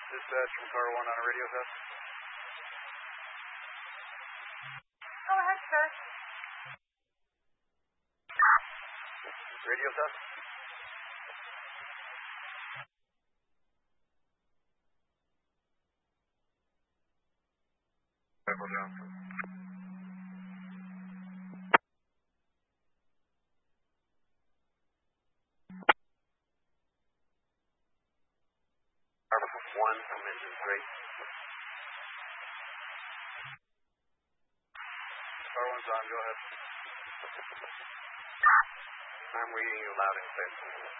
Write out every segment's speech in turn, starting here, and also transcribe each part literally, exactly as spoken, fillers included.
Dispatch from car one on a radio test. Go ahead, sir. Radio test. Michael Johnson. One from engine three. Car one's on, go ahead. I'm reading you loud and clear.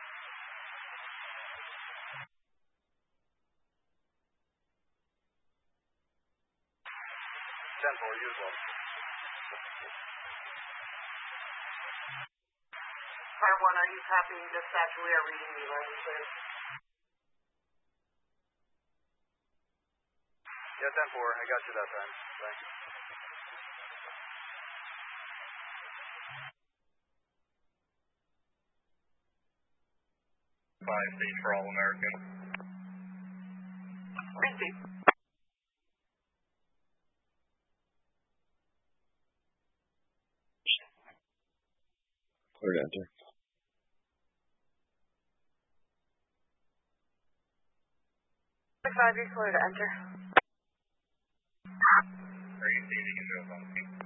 ten four, usual. Car one, are you copying dispatch? We are reading you loud and clear. Yeah, ten four, I got you that time. Thanks. Five seat for All American. Receive. Clear to enter. Five, you're clear to enter. Are you seeing you can move on the